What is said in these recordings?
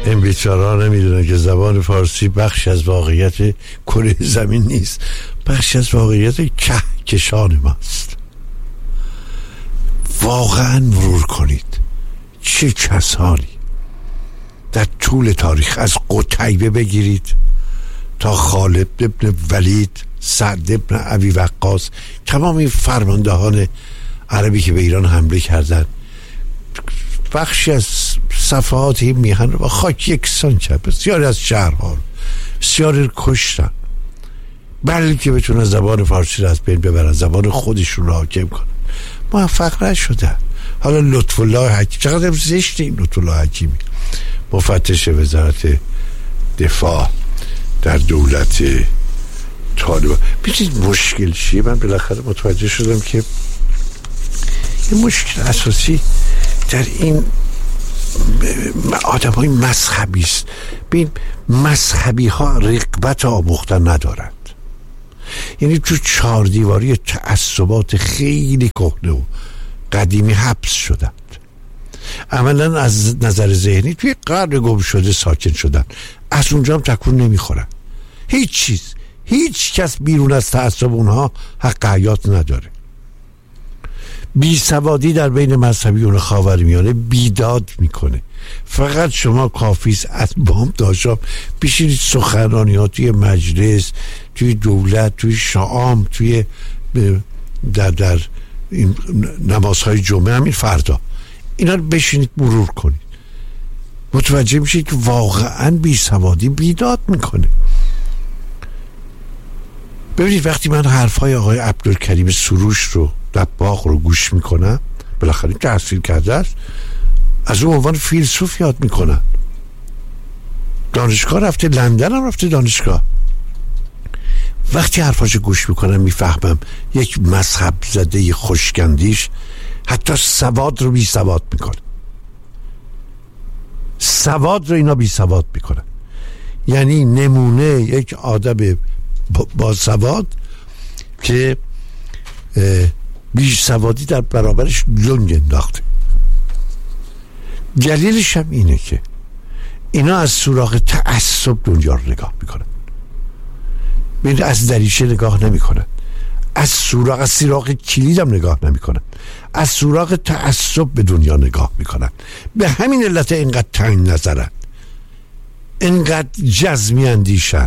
این بیچاره‌ها نمیدونن که زبان فارسی بخش از واقعیت کره زمین نیست، بخش از واقعیت کهکشان ماست. واقعا مرور کنید چه کسانی در طول تاریخ، از قتیبه بگیرید تا خالد ابن ولید، سعد ابن ابی وقاص، تمام این فرماندهان عربی که به ایران حمله کردن، بخشی از صفحات این میهن رو با خاک یکسان کرد. بسیاری از شهرها رو بسیاری کشتن، بلکه بتونن زبان فارسی رو از بین ببرن، زبان خودشون رو حاکم کنن. موفق نشدن. حالا لطف الله حکیم، چقدر زشت این لطف الله حکیمی، مفتش وزارت دفاع در دولت طالبان. ببینید مشکل چیه؟ من بالاخره متوجه شدم که این مشکل اساسی در این آدم های مذهبی است. ببین مذهبی ها رغبت آموختن ندارند، یعنی تو چهار دیواری تعصبات خیلی کهنه و قدیمی حبس شدند. عملا از نظر ذهنی توی قرن گم شده ساکن شدن، از اونجا هم تکون نمیخورن. هیچ چیز، هیچ کس بیرون از تعصب اونها حق حیات نداره. بی سوادی در بین مذهبیون خاورمیانه بیداد میکنه. فقط شما کافیست از بام تا شام بشینید سخنرانی ها توی مجلس، توی دولت، توی شام، توی در این نمازهای جمعه، همین فردا اینا رو بشینید مرور کنید، متوجه میشید که واقعا بی سوادی بیداد میکنه. ببینید وقتی من حرفای آقای عبدالکریم سروش رو دباغ رو گوش میکنم، بالاخره تحصیل کرده است، از اون عنوان فیلسوف یاد میکنن، دانشگاه رفته، لندن هم رفته دانشگاه. وقتی حرفاشو گوش میکنم میفهمم یک مذهب زده خوشگندیش حتی سواد رو بی سواد میکنه. سواد رو اینا بی سواد میکنن. یعنی نمونه یک آدم با سواد که بی سوادی در برابرش لنگ انداخته. دلیلش هم اینه که اینا از سوراخ تعصب دنیا رو نگاه میکنن. ببینید از دریچه نگاه نمیکنن، از سوراخ کلید هم نگاه نمیکنن، از سوراخ تعصب به دنیا نگاه میکنن. به همین علت اینقدر تنگ نظرن، اینقدر جزمی اندیشند.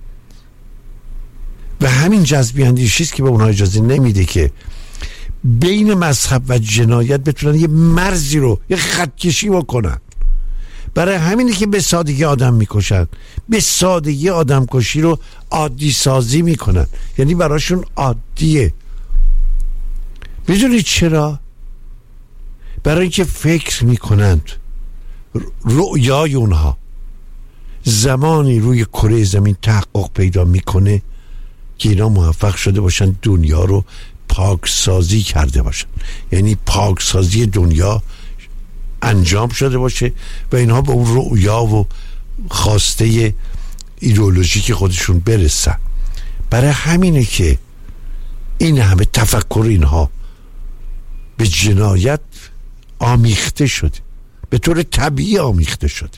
و همین جزمی اندیشیست که به اونها اجازه نمیده که بین مذهب و جنایت بتونن یه مرزی رو، یه خطکشی بکنن. برای همینه که به سادگی آدم میکشن، به سادگی آدم کشی رو عادی سازی میکنن، یعنی براشون عادیه. میدونید چرا؟ برای اینکه فکر میکنند رؤیای اونها زمانی روی کره زمین تحقق پیدا میکنه که اینا موفق شده باشن دنیا رو پاکسازی کرده باشن، یعنی پاکسازی دنیا انجام شده باشه و اینها به اون رؤیا و خواسته ایدئولوژیک خودشون برسن. برای همینه که این همه تفکر اینها به جنایت آمیخته شده، به طور طبیعی آمیخته شده.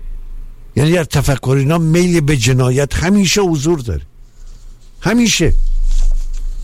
یعنی در تفکر اینا میل به جنایت همیشه حضور داره، همیشه.